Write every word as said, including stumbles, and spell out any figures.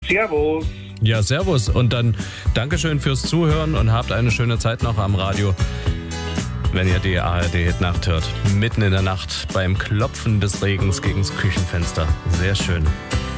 Servus. Ja, servus. Und dann Dankeschön fürs Zuhören und habt eine schöne Zeit noch am Radio, wenn ihr die A R D-Hit-Nacht hört. Mitten in der Nacht beim Klopfen des Regens gegens Küchenfenster. Sehr schön.